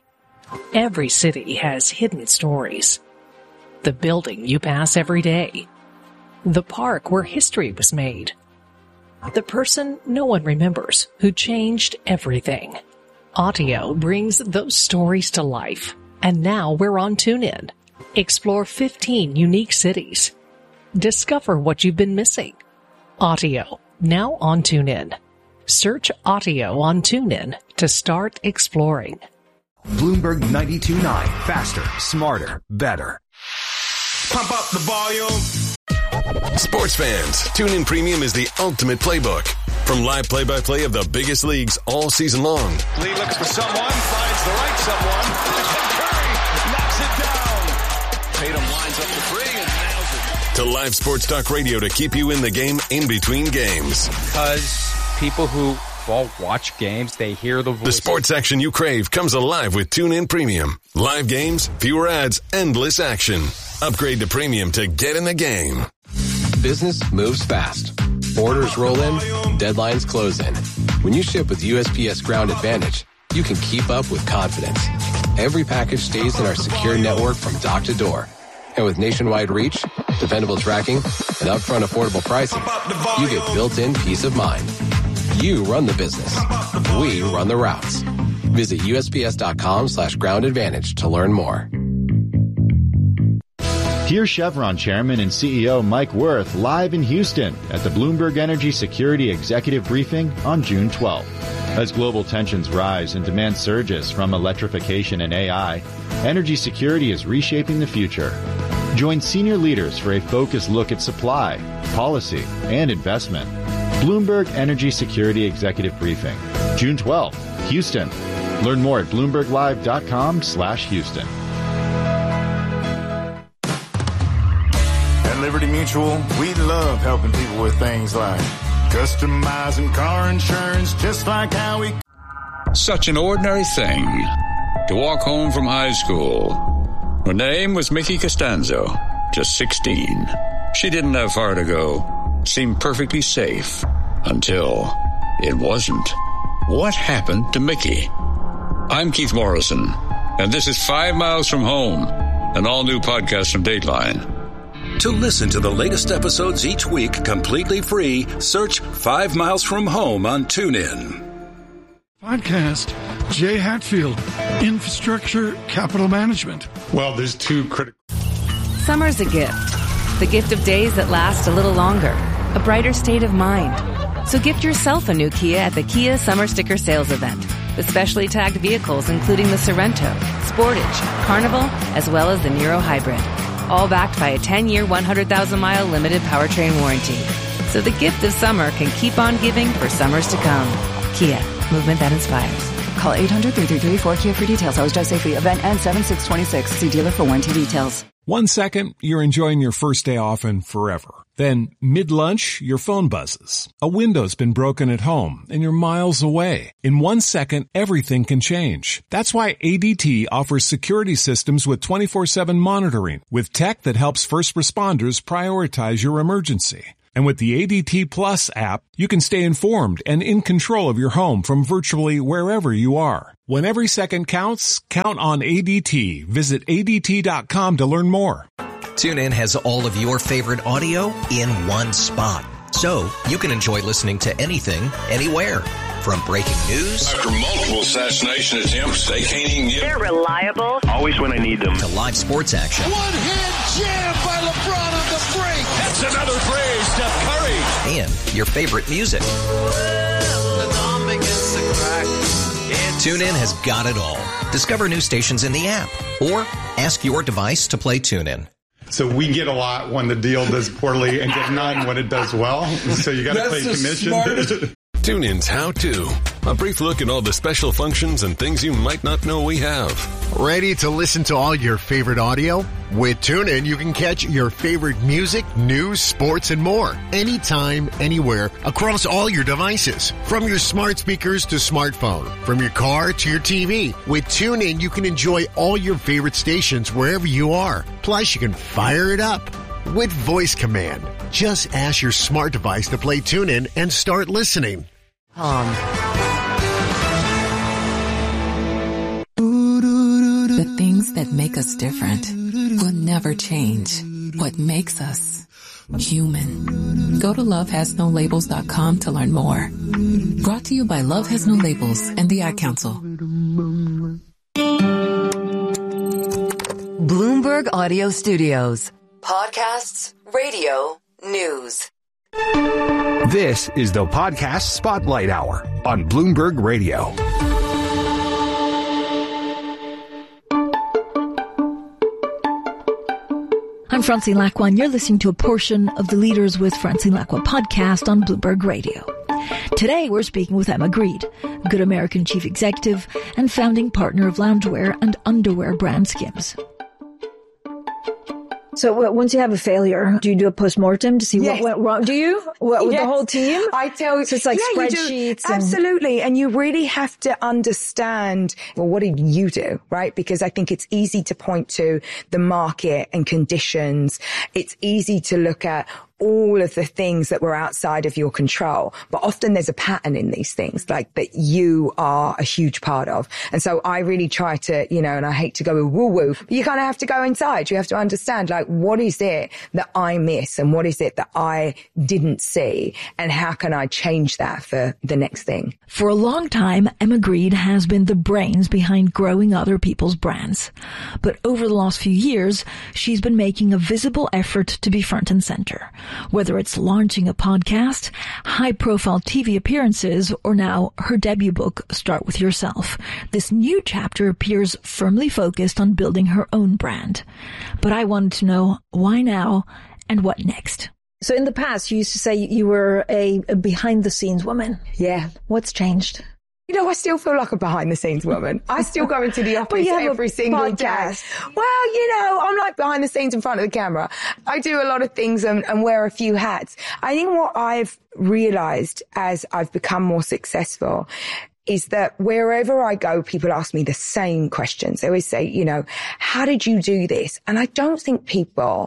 Every city has hidden stories. The building you pass every day. The park where history was made. The person no one remembers who changed everything. Audio brings those stories to life. And now we're on TuneIn. Explore fifteen unique cities. Discover what you've been missing. Audio, now on TuneIn. Search Audio on TuneIn to start exploring. Bloomberg ninety-two point nine. Faster, smarter, better. Pump up the volume. Sports fans, TuneIn Premium is the ultimate playbook. From live play-by-play of the biggest leagues all season long. Lee looks for someone, finds the right someone. Curry knocks it down. Tatum lines up the three and nails it. To live sports talk radio to keep you in the game in between games. Because people who all watch games, they hear the voice. The sports action you crave comes alive with TuneIn Premium. Live games, fewer ads, endless action. Upgrade to Premium to get in the game. Business moves fast. Orders roll in, deadlines close in. When you ship with U S P S Ground Advantage, you can keep up with confidence. Every package stays in our secure network from dock to door. And with nationwide reach, dependable tracking, and upfront affordable pricing, you get built-in peace of mind. You run the business. We run the routes. Visit USPS.com slash ground advantage to learn more. Hear Chevron Chairman and C E O Mike Wirth live in Houston at the Bloomberg Energy Security Executive Briefing on June twelfth. As global tensions rise and demand surges from electrification and A I, energy security is reshaping the future. Join senior leaders for a focused look at supply, policy, and investment. Bloomberg Energy Security Executive Briefing, June twelfth, Houston. Learn more at bloomberglive.com slash Houston. At Liberty Mutual, we love helping people with things like customizing car insurance, just like how we... Such an ordinary thing, to walk home from high school. Her name was Mickey Costanzo, just sixteen. She didn't have far to go. Seemed perfectly safe until it wasn't. What happened to Mickey? I'm Keith Morrison. And this is Five Miles from Home, an all-new podcast from Dateline. To listen to the latest episodes each week completely free, search Five Miles from Home on TuneIn. Podcast, Jay Hatfield, Infrastructure Capital Management. Well, there's two critical. Summer's a gift. The gift of days that last a little longer. A brighter state of mind. So gift yourself a new Kia at the Kia Summer Sticker Sales Event. With specially tagged vehicles including the Sorrento, Sportage, Carnival, as well as the Niro Hybrid. All backed by a ten-year, one hundred thousand mile limited powertrain warranty. So the gift of summer can keep on giving for summers to come. Kia, movement that inspires. Call eight hundred, three three three, four Kia for details. Always drive safely. Event ends seven six twenty-six. See dealer for warranty details. One second, you're enjoying your first day off and forever. Then, mid-lunch, your phone buzzes. A window's been broken at home, and you're miles away. In one second, everything can change. That's why A D T offers security systems with twenty-four seven monitoring, with tech that helps first responders prioritize your emergency. And with the A D T Plus app, you can stay informed and in control of your home from virtually wherever you are. When every second counts, count on A D T. Visit A D T dot com to learn more. TuneIn has all of your favorite audio in one spot. So you can enjoy listening to anything, anywhere. From breaking news. After multiple assassination attempts, they can't even get... They're reliable. Always when I need them. To live sports action. One-hand jam by LeBron on the break. That's another three, Steph Curry. And your favorite music. TuneIn has got it all. Discover new stations in the app. Or ask your device to play TuneIn. So we get a lot when the deal does poorly and get none when it does well. So you got to pay commission. TuneIn's How To. A brief look at all the special functions and things you might not know we have. Ready to listen to all your favorite audio? With TuneIn, you can catch your favorite music, news, sports, and more. Anytime, anywhere, across all your devices. From your smart speakers to smartphone. From your car to your T V. With TuneIn, you can enjoy all your favorite stations wherever you are. Plus, you can fire it up with voice command. Just ask your smart device to play TuneIn and start listening. Um. The things that make us different will never change. What makes us human. Go to love has no labels dot com to learn more. Brought to you by Love Has No Labels and the Ad Council. Bloomberg Audio Studios. Podcasts, radio, news. This is the Podcast Spotlight Hour on Bloomberg Radio. I'm Francine Lacqua, and you're listening to a portion of the Leaders with Francine Lacqua podcast on Bloomberg Radio. Today, we're speaking with Emma Grede, Good American chief executive and founding partner of loungewear and underwear brand Skims. So uh, once you have a failure, do you do a postmortem to see yes. what went wrong? Do you? What, with yes. the whole team? I tell you. So it's like yeah, spreadsheets. And absolutely. And you really have to understand, well, what did you do, right? Because I think it's easy to point to the market and conditions. It's easy to look at all of the things that were outside of your control. But often there's a pattern in these things, like that you are a huge part of. And so I really try to, you know, and I hate to go woo woo, but you kind of have to go inside. You have to understand, like, what is it that I miss and what is it that I didn't see? And how can I change that for the next thing? For a long time, Emma Grede has been the brains behind growing other people's brands. But over the last few years, she's been making a visible effort to be front and center. Whether it's launching a podcast, high-profile T V appearances, or now her debut book, Start With Yourself, this new chapter appears firmly focused on building her own brand. But I wanted to know why now and what next. So in the past, you used to say you were a, a behind-the-scenes woman. Yeah. What's changed? You know, I still feel like a behind-the-scenes woman. I still go into the office every single day. Well, you know, I'm like behind the scenes in front of the camera. I do a lot of things and, and wear a few hats. I think what I've realized as I've become more successful is that wherever I go, people ask me the same questions. They always say, you know, how did you do this? And I don't think people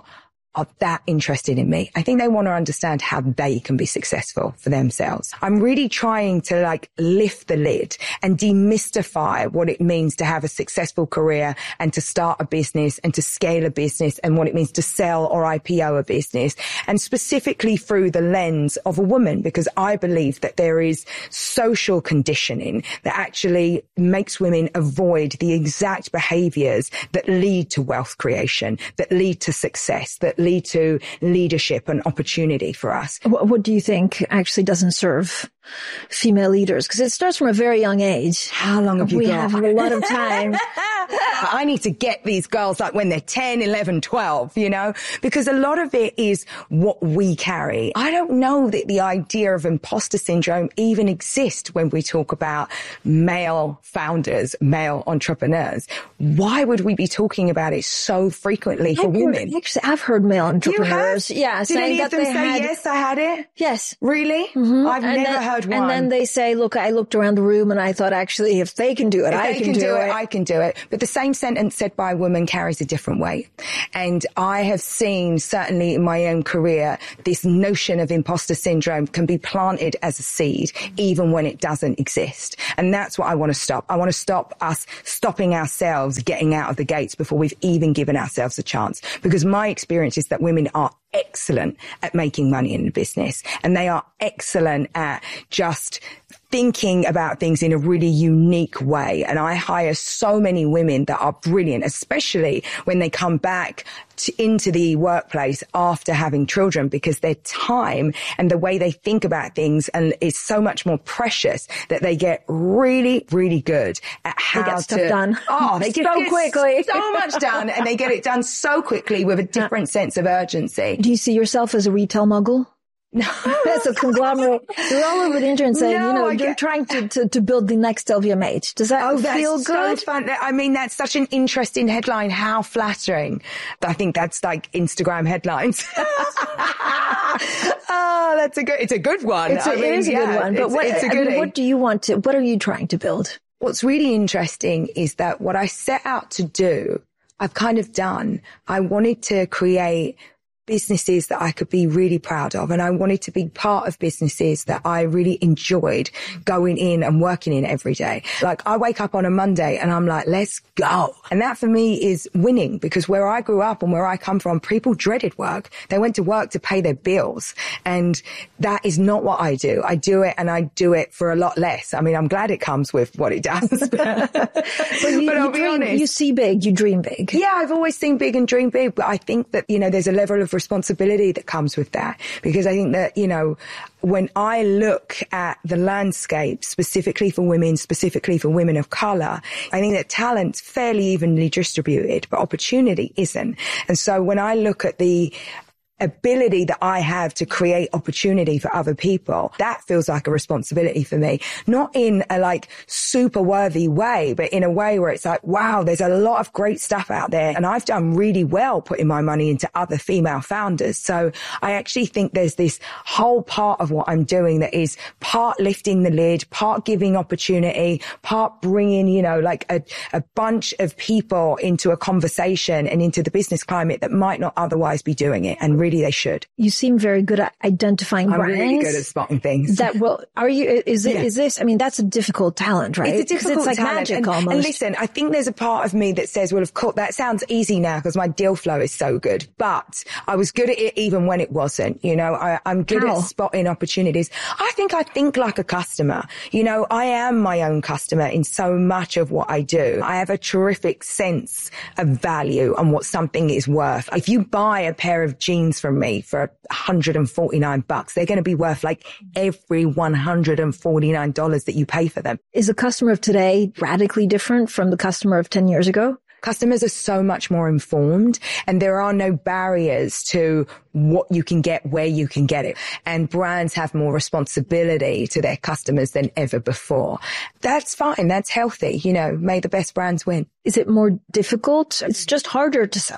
are that interested in me. I think they want to understand how they can be successful for themselves. I'm really trying to like lift the lid and demystify what it means to have a successful career and to start a business and to scale a business and what it means to sell or I P O a business, and specifically through the lens of a woman, because I believe that there is social conditioning that actually makes women avoid the exact behaviors that lead to wealth creation, that lead to success, that lead to leadership and opportunity for us. What, what do you think actually doesn't serve female leaders? Because it starts from a very young age. How long have you we got? We have a lot of time. I need to get these girls like when they're ten, eleven, twelve, you know, because a lot of it is what we carry. I don't know that the idea of imposter syndrome even exists when we talk about male founders, male entrepreneurs. Why would we be talking about it so frequently for I've women? Heard, actually, I've heard male entrepreneurs. Yeah, Did saying any that of them they say, had, yes, I had it? Yes. Really? Mm-hmm. I've and never then, heard one. And then they say, look, I looked around the room and I thought, actually, if they can do it, if I they can, can do, do it. it. I can do it. But the same sentence said by a woman carries a different weight. And I have seen, certainly in my own career, this notion of imposter syndrome can be planted as a seed, even when it doesn't exist. And that's what I want to stop. I want to stop us stopping ourselves getting out of the gates before we've even given ourselves a chance. Because my experience is that women are excellent at making money in the business, and they are excellent at just thinking about things in a really unique way. And I hire so many women that are brilliant, especially when they come back to, into the workplace after having children, because their time and the way they think about things and is so much more precious that they get really, really good at how they get stuff to, done. Oh, they so get, get quickly. so much done, and they get it done so quickly with a different sense of urgency. Do you see yourself as a retail mogul? No, that's a conglomerate. You're all over the internet saying, no, you know, I you're get... trying to, to, to build the next L V M H. Does that oh, that's feel good? So fun. I mean, that's such an interesting headline. How flattering. I think that's like Instagram headlines. Oh, that's a good, it's a good one. It's a, I mean, it is a yeah, good one. But it's, what, it's a I good mean, what do you want to, what are you trying to build? What's really interesting is that what I set out to do, I've kind of done. I wanted to create businesses that I could be really proud of. And I wanted to be part of businesses that I really enjoyed going in and working in every day. Like I wake up on a Monday and I'm like, let's go. And that for me is winning, because where I grew up and where I come from, people dreaded work. They went to work to pay their bills. And that is not what I do. I do it, and I do it for a lot less. I mean, I'm glad it comes with what it does. but, but, you, but I'll you be dream, honest. You see big, you dream big. Yeah, I've always seen big and dream big. But I think that, you know, there's a level of responsibility that comes with that, because I think that, you know, when I look at the landscape specifically for women, specifically for women of color, I think that talent's fairly evenly distributed, but opportunity isn't. And so when I look at the ability that I have to create opportunity for other people, that feels like a responsibility for me. Not in a like super worthy way, but in a way where it's like, wow, there's a lot of great stuff out there. And I've done really well putting my money into other female founders. So I actually think there's this whole part of what I'm doing that is part lifting the lid, part giving opportunity, part bringing, you know, like a, a bunch of people into a conversation and into the business climate that might not otherwise be doing it. And really they should. You seem very good at identifying I'm brands. really good at spotting things. That will, are you, is it, yeah. is this, I mean, that's a difficult talent, right? It's a difficult it's like talent. magic and, almost. And listen, I think there's a part of me that says, well, of course, that sounds easy now because my deal flow is so good, but I was good at it even when it wasn't. You know, I, I'm good How? at spotting opportunities. I think I think like a customer. You know, I am my own customer in so much of what I do. I have a terrific sense of value and what something is worth. If you buy a pair of jeans from me for one hundred forty-nine bucks, they're going to be worth like every one hundred forty-nine dollars that you pay for them. Is the customer of today radically different from the customer of ten years ago? Customers are so much more informed, and there are no barriers to what you can get, where you can get it. And brands have more responsibility to their customers than ever before. That's fine. That's healthy. You know, may the best brands win. Is it more difficult? It's just harder to sell.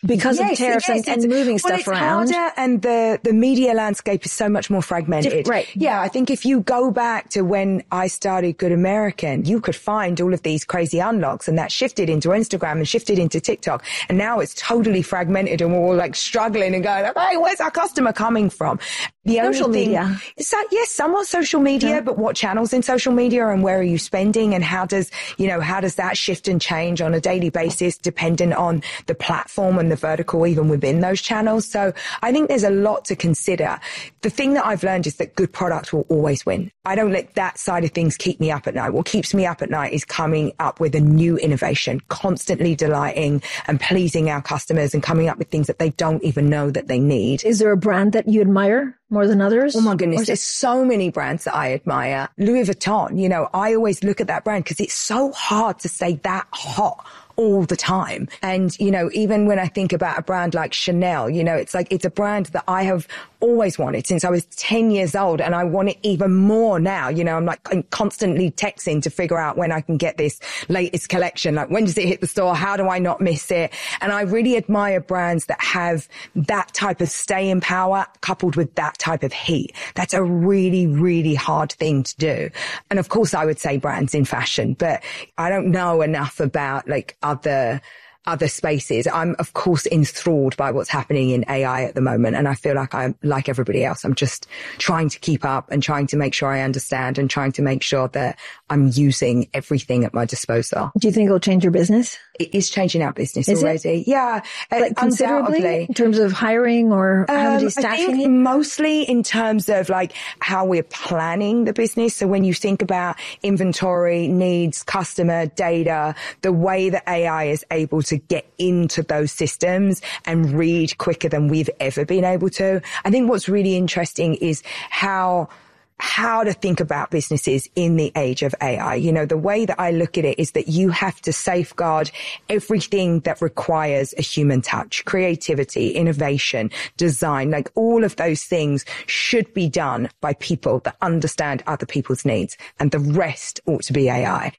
Because yes, of tariffs yes, and, and moving well, stuff it's around. Harder, and the, the media landscape is so much more fragmented. Right. Yeah, I think if you go back to when I started Good American, you could find all of these crazy unlocks, and that shifted into Instagram and shifted into TikTok. And now it's totally fragmented, and we're all like struggling and going, hey, where's our customer coming from? The social only thing, media. So, yes, somewhat social media, yeah. But what channels in social media, and where are you spending, and how does, you know, how does that shift and change on a daily basis dependent on the platform and the vertical even within those channels? So I think there's a lot to consider. The thing that I've learned is that good product will always win. I don't let that side of things keep me up at night. What keeps me up at night is coming up with a new innovation, constantly delighting and pleasing our customers and coming up with things that they don't even know that they need. Is there a brand that you admire more than others? Oh my goodness, there's so many brands that I admire. Louis Vuitton, you know, I always look at that brand because it's so hard to stay that hot all the time. And, you know, even when I think about a brand like Chanel, you know, it's like, it's a brand that I have always wanted since I was ten years old, and I want it even more now. You know, I'm like I'm constantly texting to figure out when I can get this latest collection. Like, when does it hit the store? How do I not miss it? And I really admire brands that have that type of staying power coupled with that type of heat. That's a really, really hard thing to do. And of course, I would say brands in fashion, but I don't know enough about like other other spaces. I'm, of course, enthralled by what's happening in A I at the moment. And I feel like I'm like everybody else. I'm just trying to keep up and trying to make sure I understand and trying to make sure that I'm using everything at my disposal. Do you think it'll change your business? It is changing our business is already. It? Yeah. Like considerably in terms of hiring or um, how much staffing? I think mostly in terms of like how we're planning the business. So when you think about inventory, needs, customer data, the way that A I is able to get into those systems and read quicker than we've ever been able to. I think what's really interesting is how how to think about businesses in the age of A I. You know, the way that I look at it is that you have to safeguard everything that requires a human touch, creativity, innovation, design, like all of those things should be done by people that understand other people's needs, and the rest ought to be A I.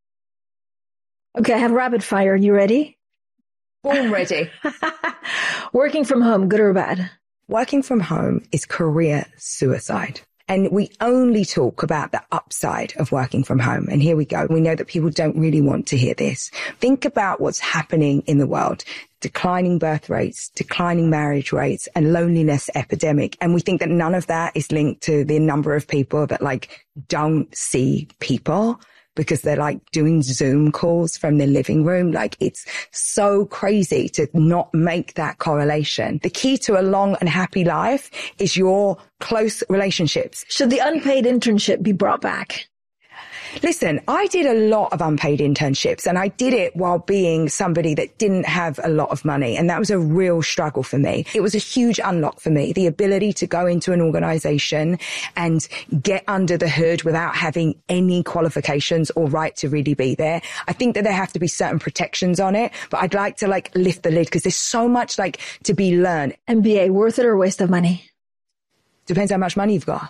Okay, I have rapid fire. You ready? Born ready. Working from home, good or bad? Working from home is career suicide. And we only talk about the upside of working from home. And here we go. We know that people don't really want to hear this. Think about what's happening in the world. Declining birth rates, declining marriage rates, and loneliness epidemic. And we think that none of that is linked to the number of people that like don't see people, because they're like doing Zoom calls from their living room. Like, it's so crazy to not make that correlation. The key to a long and happy life is your close relationships. Should the unpaid internship be brought back? Listen, I did a lot of unpaid internships, and I did it while being somebody that didn't have a lot of money. And that was a real struggle for me. It was a huge unlock for me, the ability to go into an organization and get under the hood without having any qualifications or right to really be there. I think that there have to be certain protections on it, but I'd like to like lift the lid because there's so much like to be learned. M B A, worth it or waste of money? Depends how much money you've got.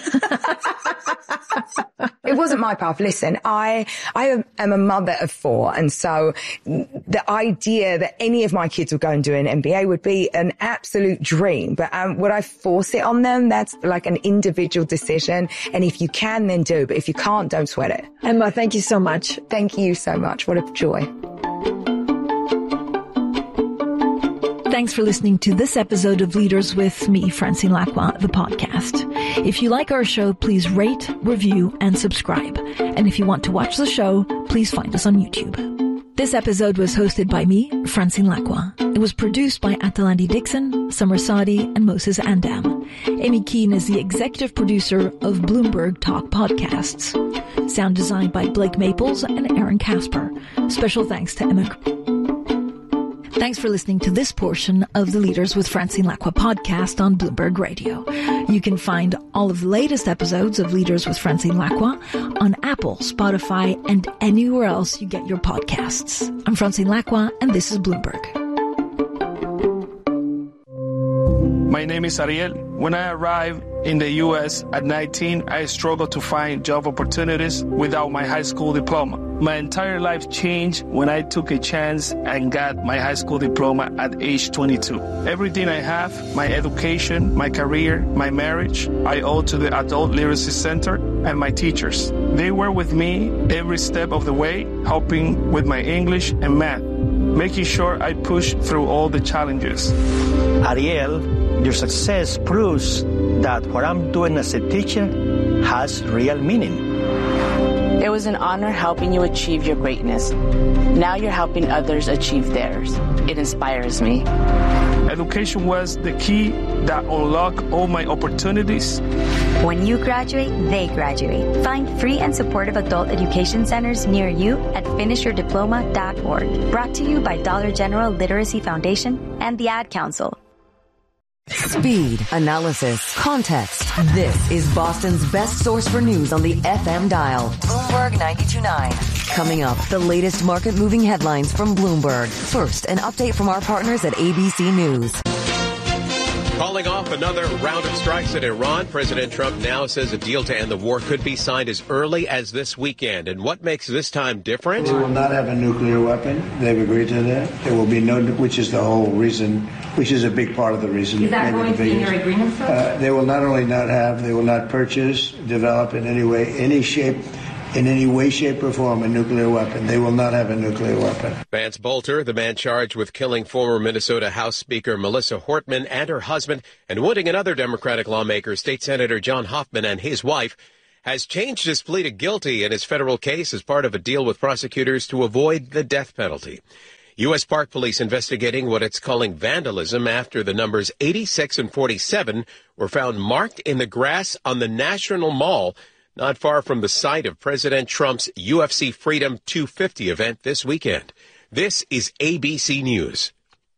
It wasn't my path. Listen, I, I am a mother of four. And so the idea that any of my kids would go and do an M B A would be an absolute dream. But um, would I force it on them? That's like an individual decision. And if you can, then do. But if you can't, don't sweat it. Emma, thank you so much. Thank you so much. What a joy. Thanks for listening to this episode of Leaders with me, Francine Lacqua, the podcast. If you like our show, please rate, review, and subscribe. And if you want to watch the show, please find us on YouTube. This episode was hosted by me, Francine Lacqua. It was produced by Atalandi Dixon, Summer Sadi, and Moses Andam. Amy Keane is the executive producer of Bloomberg Talk Podcasts. Sound designed by Blake Maples and Aaron Casper. Special thanks to Emma. Thanks for listening to this portion of the Leaders with Francine Lacqua podcast on Bloomberg Radio. You can find all of the latest episodes of Leaders with Francine Lacqua on Apple, Spotify, and anywhere else you get your podcasts. I'm Francine Lacqua, and this is Bloomberg. My name is Ariel. When I arrived in the U S at nineteen, I struggled to find job opportunities without my high school diploma. My entire life changed when I took a chance and got my high school diploma at age twenty-two. Everything I have, my education, my career, my marriage, I owe to the Adult Literacy Center and my teachers. They were with me every step of the way, helping with my English and math, making sure I push through all the challenges. Ariel, your success proves that what I'm doing as a teacher has real meaning. It was an honor helping you achieve your greatness. Now you're helping others achieve theirs. It inspires me. Education was the key that unlocked all my opportunities. When you graduate, they graduate. Find free and supportive adult education centers near you at finish your diploma dot org. Brought to you by Dollar General Literacy Foundation and the Ad Council. Speed, analysis, context. This is Boston's best source for news on the F M dial. Bloomberg ninety-two point nine. Coming up, the latest market-moving headlines from Bloomberg. First, an update from our partners at A B C News. Calling off another round of strikes in Iran, President Trump now says a deal to end the war could be signed as early as this weekend. And what makes this time different? We will not have a nuclear weapon. They've agreed to that. There will be no, which is the whole reason, which is a big part of the reason. Is that going to be in your agreement, sir? Uh, they will not only not have, they will not purchase, develop in any way, any shape, in any way, shape, or form a nuclear weapon. They will not have a nuclear weapon. Vance Bolter, the man charged with killing former Minnesota House Speaker Melissa Hortman and her husband and wounding another Democratic lawmaker, State Senator John Hoffman, and his wife, has changed his plea to guilty in his federal case as part of a deal with prosecutors to avoid the death penalty. U S. Park Police investigating what it's calling vandalism after the numbers eighty-six and forty-seven were found marked in the grass on the National Mall, not far from the site of President Trump's U F C Freedom two fifty event this weekend. This is A B C News.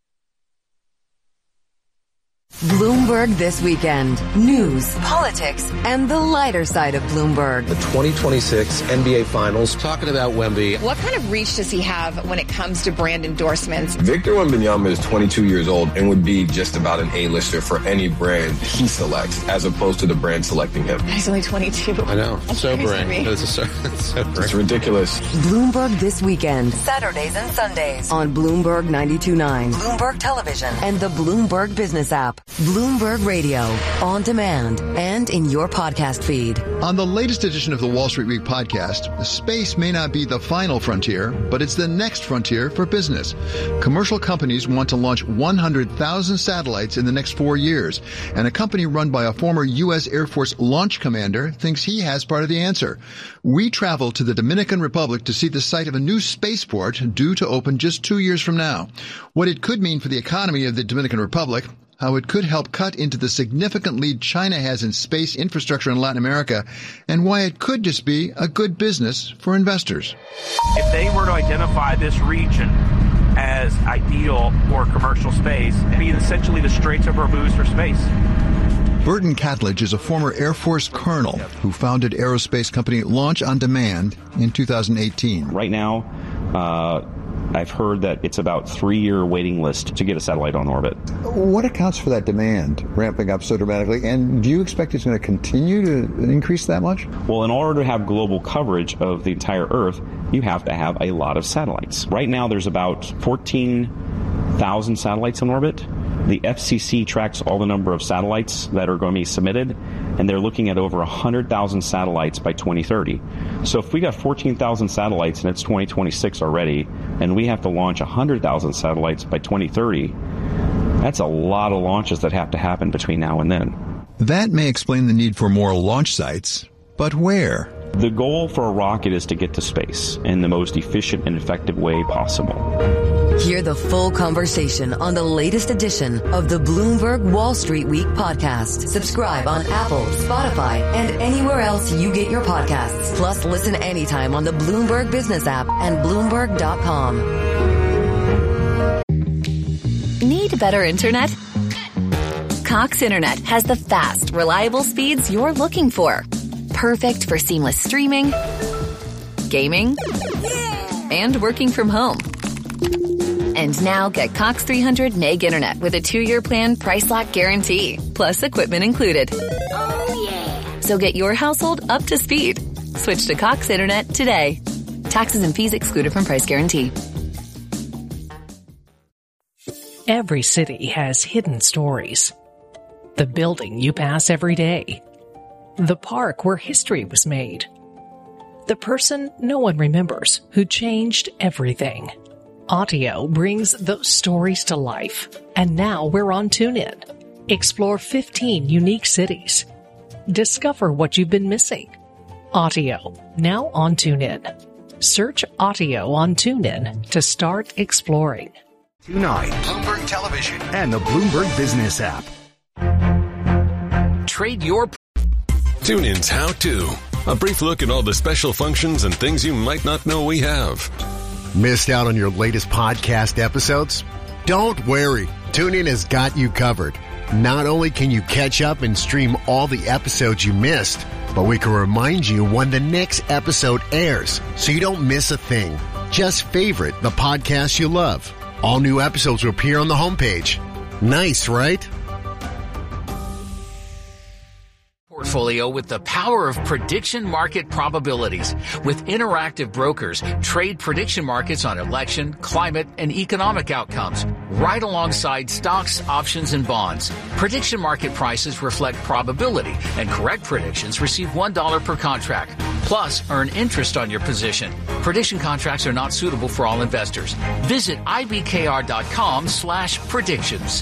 Bloomberg This Weekend. News, politics, and the lighter side of Bloomberg. The twenty twenty-six N B A Finals. Talking about Wemby. What kind of reach does he have when it comes to brand endorsements? Victor Wembanyama is twenty-two years old and would be just about an A-lister for any brand he selects, as opposed to the brand selecting him. He's only twenty-two. I know. That's sobering. It's, so, it's sobering. It's ridiculous. Bloomberg This Weekend. Saturdays and Sundays on Bloomberg ninety-two point nine, Bloomberg Television, and the Bloomberg Business app. Bloomberg Radio, on demand, and in your podcast feed. On the latest edition of the Wall Street Week podcast, space may not be the final frontier, but it's the next frontier for business. Commercial companies want to launch one hundred thousand satellites in the next four years, and a company run by a former U S. Air Force launch commander thinks he has part of the answer. We travel to the Dominican Republic to see the site of a new spaceport due to open just two years from now. What it could mean for the economy of the Dominican Republic, how it could help cut into the significant lead China has in space infrastructure in Latin America, and why it could just be a good business for investors. If they were to identify this region as ideal for commercial space, it'd be essentially the Straits of Hormuz for space. Burton Catledge is a former Air Force colonel who founded aerospace company Launch on Demand in two thousand eighteen. Right now, uh, I've heard that it's about three-year waiting list to get a satellite on orbit. What accounts for that demand ramping up so dramatically? And do you expect it's going to continue to increase that much? Well, in order to have global coverage of the entire Earth, you have to have a lot of satellites. Right now, there's about fourteen thousand satellites in orbit. The F C C tracks all the number of satellites that are going to be submitted, and they're looking at over one hundred thousand satellites by twenty thirty. So if we got fourteen thousand satellites and it's twenty twenty-six already, and we have to launch one hundred thousand satellites by twenty thirty, that's a lot of launches that have to happen between now and then. That may explain the need for more launch sites, but where? The goal for a rocket is to get to space in the most efficient and effective way possible. Hear the full conversation on the latest edition of the Bloomberg Wall Street Week podcast. Subscribe on Apple, Spotify, and anywhere else you get your podcasts. Plus, listen anytime on the Bloomberg Business app and Bloomberg dot com. Need better internet? Cox Internet has the fast, reliable speeds you're looking for. Perfect for seamless streaming, gaming, and working from home. And now get Cox three hundred meg internet with a two-year plan price lock guarantee, plus equipment included. Oh, yeah. So get your household up to speed. Switch to Cox Internet today. Taxes and fees excluded from price guarantee. Every city has hidden stories. The building you pass every day. The park where history was made. The person no one remembers who changed everything. Autio brings those stories to life. And now we're on TuneIn. Explore fifteen unique cities. Discover what you've been missing. Autio, now on TuneIn. Search Autio on TuneIn to start exploring. twenty-nine Bloomberg Television and the Bloomberg Business app. Trade your TuneIn's How To. A brief look at all the special functions and things you might not know we have. Missed out on your latest podcast episodes? Don't worry. TuneIn has got you covered. Not only can you catch up and stream all the episodes you missed, but we can remind you when the next episode airs so you don't miss a thing. Just favorite the podcast you love. All new episodes will appear on the homepage. Nice, right? Portfolio with the power of prediction market probabilities. With Interactive Brokers, trade prediction markets on election, climate, and economic outcomes, right alongside stocks, options, and bonds. Prediction market prices reflect probability, and correct predictions receive one dollar per contract. Plus, earn interest on your position. Prediction contracts are not suitable for all investors. Visit ibkr.com slash predictions.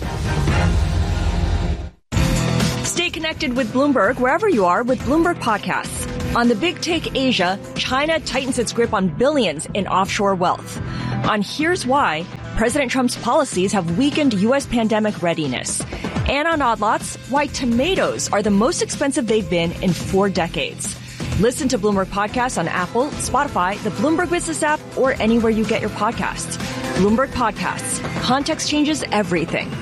Stay connected with Bloomberg wherever you are with Bloomberg Podcasts. On the Big Take Asia, China tightens its grip on billions in offshore wealth. On Here's Why, President Trump's policies have weakened U S pandemic readiness. And on Odd Lots, why tomatoes are the most expensive they've been in four decades. Listen to Bloomberg Podcasts on Apple, Spotify, the Bloomberg Business app, or anywhere you get your podcasts. Bloomberg Podcasts. Context changes everything.